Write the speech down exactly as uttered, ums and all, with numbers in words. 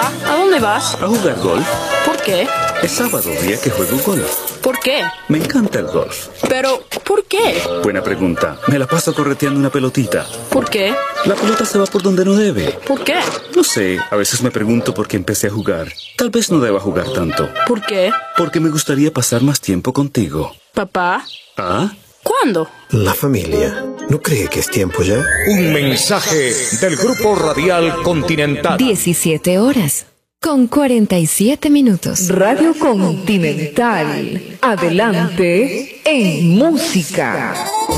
Papá, ¿a dónde vas? A jugar golf. ¿Por qué? Es sábado, día que juego golf. ¿Por qué? Me encanta el golf. Pero, ¿por qué? Buena pregunta. Me la paso correteando una pelotita. ¿Por qué? La pelota se va por donde no debe. ¿Por qué? No sé, a veces me pregunto por qué empecé a jugar. Tal vez no deba jugar tanto. ¿Por qué? Porque me gustaría pasar más tiempo contigo. Papá. ¿Ah? ¿Cuándo? La familia. ¿No cree que es tiempo ya? Un mensaje del Grupo Radial Continental. diecisiete horas con cuarenta y siete minutos. Radio Continental. Adelante en música.